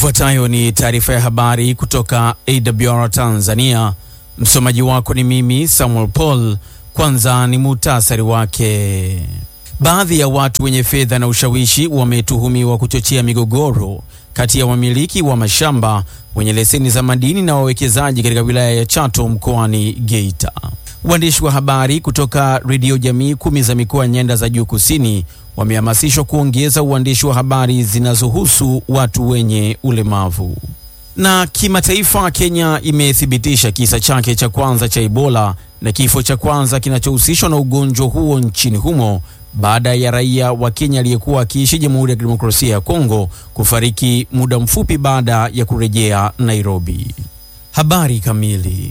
Ifuatayo ni taarifa ya habari kutoka AWR Tanzania. Msomaji wako ni mimi Samuel Paul. Kwanza ni muhtasari wake. Baadhi ya watu wenye fedha na ushawishi wametuhumiwa kuchochea migogoro kati ya wamiliki wa mashamba wenye leseni za madini na wawekezaji katika wilaya ya Chato mkoani Geita. Waandishi wa habari kutoka redio jamii 10 za mikoa nyanda za juu kusini wamehamasishwa kuongeza uandishi wa habari zinazohusu watu wenye ulemavu. Na kimataifa, Kenya imethibitisha kisa chake cha kwanza cha Ebola na kifo cha kwanza kinachohusishwa na ugonjwa huo nchini humo baada ya raia wa Kenya aliyekuwa akiishi Jamhuri ya Kidemokrasia ya Kongo kufariki muda mfupi baada ya kurejea Nairobi. Habari kamili.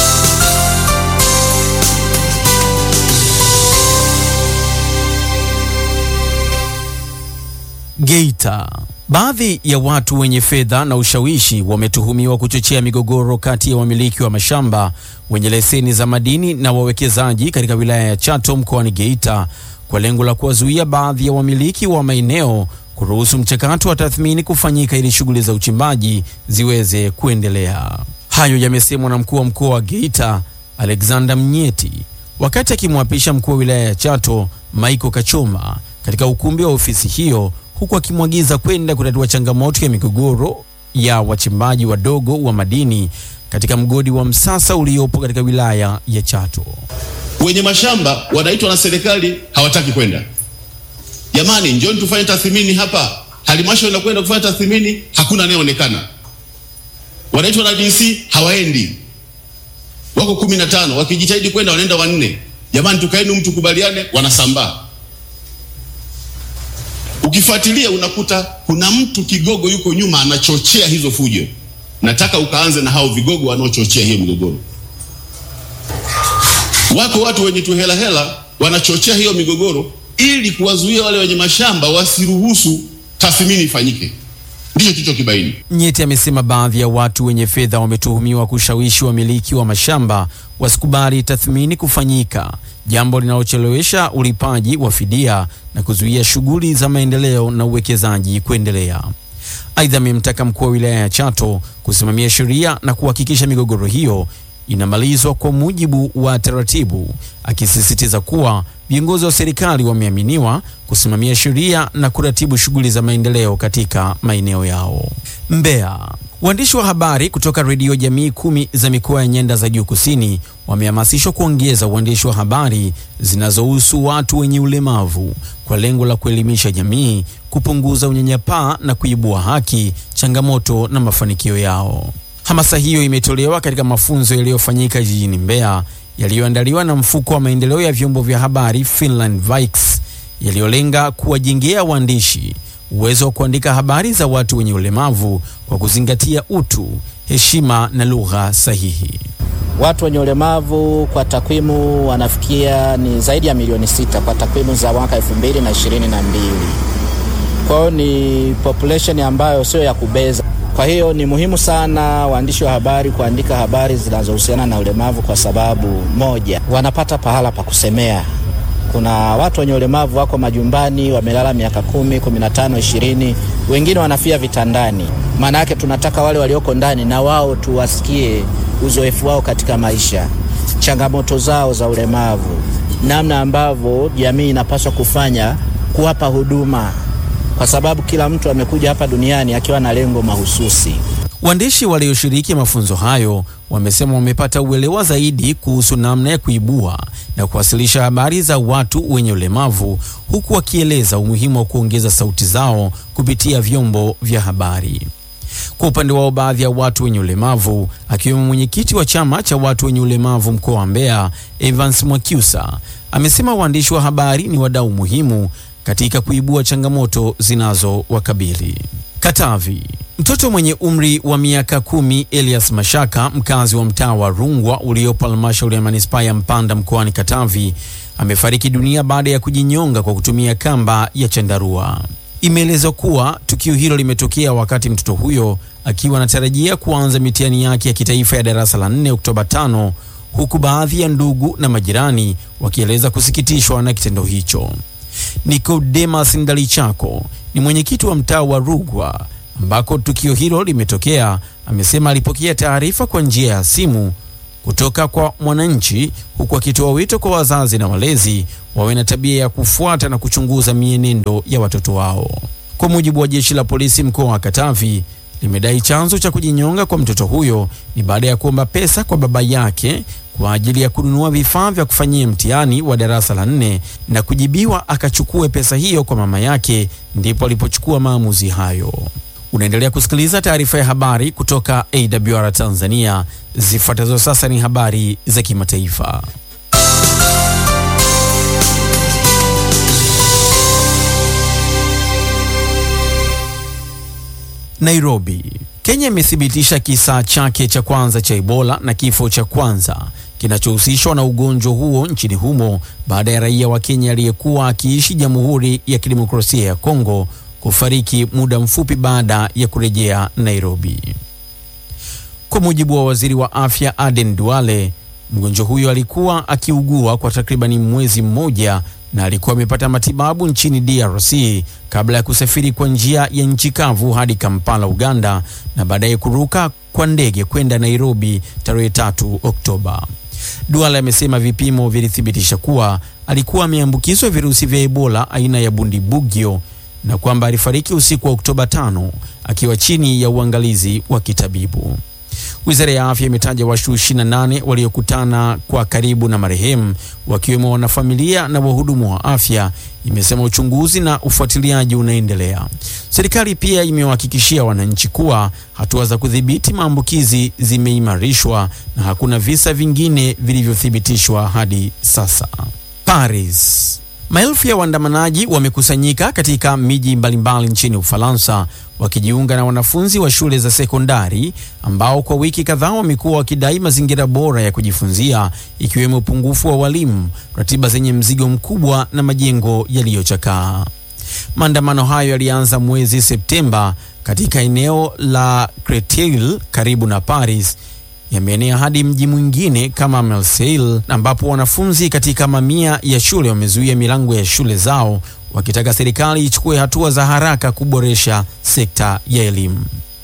Geita. Baadhi ya watu wenye fedha na ushawishi wametuhumiwa kuchochea migogoro kati ya wamiliki wa mashamba wenye leseni za madini na wawekezaji katika wilaya ya Chato mkoani Geita kwa lengo la kuwazuia baadhi ya wamiliki wa maeneo kuruhusu mchakato wa tathmini kufanyika ili shughuli za uchimbaji ziweze kuendelea. Hayo yamesemwa na mkuu wa mkoa wa Geita Alexander Mnyeti wakati akimwapisha mkuu wa wilaya ya Chato Michael Kachoma katika ukumbi wa ofisi hiyo, huku akimwagiza kwenda kutatua changamoto ya migogoro ya wachimbaji wadogo wa madini katika mgodi wa Msasa uliopo katika wilaya ya Chato. Wenye mashamba wanaitwa na serikali, hawataki kwenda. Jamani, njoni tufanye tathmini hapa. Halmashauri inakwenda kufanya tathmini, hakuna anayeonekana. Wanaitwa na DC, hawaendi. Wako 15, wakijitahidi kwenda wanaenda 4. Jamani, tukaeni mtu kubaliane, wanasambaa. Ukifuatilia unakuta kuna mtu kigogo yuko nyuma anachochea hizo fujo. Nataka ukaanze na hao vigogo wanaochochea hiyo migogoro. Wako watu wenye tu hela wanachochea hiyo migogoro ili kuwazuia wale wenye mashamba wasiruhusu tathmini ifanyike. Ndicho kilichokibaini. Nyeti amesema baadhi ya watu wenye fedha wametuhumiwa kushawishi wamiliki wa mashamba wasikubali tathmini kufanyika, jambo linalochelewesha ulipaji wa fidia na kuzuia shughuli za maendeleo na uwekezaji kuendelea. Aidha, amemtaka mkuu wa wilaya ya Chato kusimamia sheria na kuhakikisha migogoro hiyo inamalizwa kwa mujibu wa taratibu, akisisitiza kuwa viongozi wa serikali wameaminiwa kusimamia sheria na kuratibu shughuli za maendeleo katika maeneo yao. Mbeya. Waandishi wa habari kutoka redio jamii 10 za mikoa ya nyanda za juu kusini wamehamasishwa kuongeza uandishi wa habari zinazohusu watu wenye ulemavu kwa lengo la kuelimisha jamii, kupunguza unyanyapaa na kuibua haki, changamoto na mafanikio yao. Hamasa hiyo imetolewa katika mafunzo yaliyofanyika jijini Mbeya yaliyoandaliwa na mfuko wa maendeleo ya vyombo vya habari Finland Vikes, yaliyolenga kuwajengea waandishi uwezo wa kuandika habari za watu wenye ulemavu kwa kuzingatia utu, heshima na lugha sahihi. Watu wenye ulemavu kwa takwimu wanafikia ni zaidi ya milioni 6 kwa takwimu za mwaka 2022. Kwa hiyo ni population ambayo sio ya kubeza. Kwa hiyo ni muhimu sana waandishi wa habari kuandika habari zinazohusiana na ulemavu kwa sababu moja, wanapata pahala pa kusemea. Kuna watu wenye ulemavu wako majumbani, wamelala miaka 10, 15, 20, wengine wanafia vitandani. Maana yake tunataka wale walioko ndani na wao tuwasikie uzoefu wao katika maisha, changamoto zao za ulemavu, namna ambavyo jamii inapaswa kufanya kuwapa huduma, kwa sababu kila mtu amekuja hapa duniani akiwa na lengo mahususi. Waandishi walioshiriki mafunzo hayo wamesema wamepata uelewa zaidi kuhusu namna ya kuibua na kuwasilisha habari za watu wenye ulemavu, huku wakieleza umuhimu wa kuongeza sauti zao kupitia vyombo vya habari. Kwa upande wao, baadhi ya watu wenye ulemavu, akiwemo mwenyekiti wa chama cha watu wenye ulemavu mkoa wa Mbeya Evans Mwakyusa, amesema waandishi wa habari ni wadau muhimu katika kuibua changamoto zinazowakabili. Katavi. Mtoto mwenye umri wa miaka 10 Elias Mashaka, mkazi wa mtaa wa Rungwa uliopo halmashauri ya manispaa ya Mpanda mkoani Katavi, amefariki dunia baada ya kujinyonga kwa kutumia kamba ya chandarua. Imeelezwa kuwa tukio hilo limetokea wakati mtoto huyo akiwa anatarajia kuanza mitihani yake ya kitaifa ya darasa la 4 Oktoba 5, huku baadhi ya ndugu na majirani wakieleza kusikitishwa na kitendo hicho. Nicodemus Ndalichako ni mwenyekiti wa mtaa wa Rungwa ambako tukio hilo limetokea, amesema alipokea taarifa kwa njia ya simu kutoka kwa mwananchi, huku akitoa wito kwa wazazi na walezi wawe na tabia ya kufuata na kuchunguza mienendo ya watoto wao. Kwa mujibu wa jeshi la polisi mkoa wa Katavi, limedai chanzo cha kujinyonga kwa mtoto huyo ni baada ya kuomba pesa kwa baba yake kwa ajili ya kununua vifaa vya kufanyia mtihani wa darasa la 4 na kujibiwa akachukue pesa hiyo kwa mama yake, ndipo alipochukua maamuzi hayo. Unaendelea kusikiliza taarifa ya habari kutoka AWR Tanzania. Zifuatazo sasa ni habari za kimataifa. Nairobi. Kenya imethibitisha kisa chake cha kwanza cha Ebola na kifo cha kwanza kinachohusishwa na ugonjwa huo nchini humo baada ya raia wa Kenya aliyekuwa akiishi Jamhuri ya Kidemokrasia ya Kongo kufariki muda mfupi baada ya kurejea Nairobi. Kwa mujibu wa waziri wa afya Aden Duale, mgonjwa huyo alikuwa akiugua kwa takribani mwezi mmoja na alikuwa amepata matibabu nchini DRC kabla ya kusafiri kwa njia ya nchi kavu hadi Kampala, Uganda, na baadaye kuruka kwa ndege kwenda Nairobi tarehe 3 Oktoba. Duale amesema vipimo vilithibitisha kuwa alikuwa ameambukizwa virusi vya Ebola aina ya Bundibugyo na kwamba alifariki usiku wa Oktoba 5 akiwa chini ya uangalizi wa kitabibu. Wizara ya afya imetaja watu 28 waliokutana kwa karibu na marehemu, wakiwemo wanafamilia na wahudumu wa afya. Imesema uchunguzi na ufuatiliaji unaendelea. Serikali pia imewahakikishia wananchi kuwa hatua za kudhibiti maambukizi zimeimarishwa na hakuna visa vingine vilivyothibitishwa hadi sasa. Paris. Maelfu ya waandamanaji wamekusanyika katika miji mbalimbali nchini Ufaransa wakijiunga na wanafunzi wa shule za sekondari ambao kwa wiki kadhaa wamekuwa wakidai mazingira bora ya kujifunzia, ikiwemo upungufu wa walimu, ratiba zenye mzigo mkubwa na majengo yaliyochakaa. Maandamano hayo yalianza mwezi Septemba katika eneo la Créteil karibu na Paris, yameenea hadi mji mwingine kama Marseille, ambapo wanafunzi katika mamia ya shule wamezuia milango ya shule zao wakitaka serikali ichukue hatua za haraka kuboresha sekta ya elimu.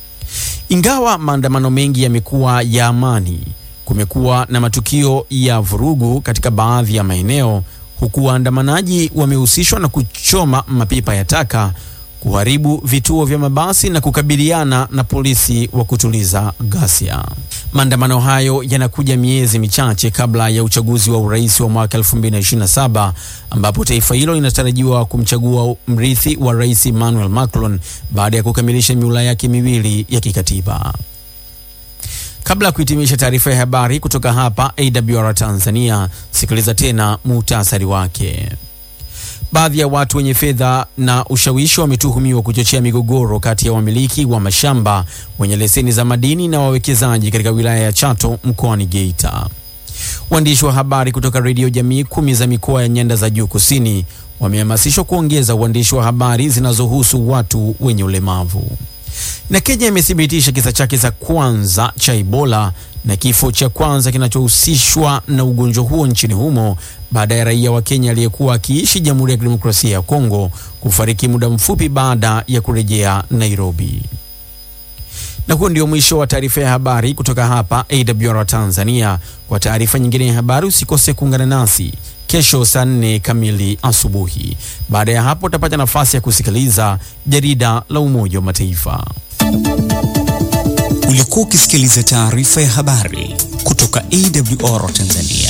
Ingawa maandamano mengi yamekuwa ya amani, kumekuwa na matukio ya vurugu katika baadhi ya maeneo, huku waandamanaji wamehusishwa na kuchoma mapipa ya taka, kuharibu vituo vya mabasi na kukabiliana na polisi wa kutuliza ghasia. Maandamano hayo yanakuja miezi michache kabla ya uchaguzi wa urais wa mwaka 2027 ambapo taifa hilo linatarajiwa kumchagua mrithi wa Rais Emmanuel Macron baada ya kukamilisha mihula yake miwili ya kikatiba. Kabla ya kuhitimisha taarifa ya habari kutoka hapa AWR Tanzania, sikiliza tena muhtasari wake. Baadhi ya watu wenye fedha na ushawishi wametuhumiwa kuchochea migogoro kati ya wamiliki wa mashamba wenye leseni za madini na wawekezaji katika wilaya ya Chato mkoani Geita. Waandishi wa habari kutoka redio jamii 10 za mikoa ya Nyanda za Juu Kusini wamehamasishwa kuongeza uandishi wa habari zinazohusu watu wenye ulemavu. Na Kenya imethibitisha kisa chake cha kwanza cha Ebola na kifo cha kwanza kinachohusishwa na ugonjwa huo nchini humo baada ya raia wa Kenya aliyekuwa akiishi Jamhuri ya Kidemokrasia ya Kongo kufariki muda mfupi baada ya kurejea Nairobi. Na huo ndio mwisho wa taarifa ya habari kutoka hapa AWR Tanzania. Kwa taarifa nyingine ya habari usikose kuungana nasi kesho saa 4 kamili asubuhi. Baada ya hapo utapata nafasi ya kusikiliza jarida la Umoja wa Mataifa. Ulikuwa ukisikiliza taarifa ya habari kutoka AWR Tanzania.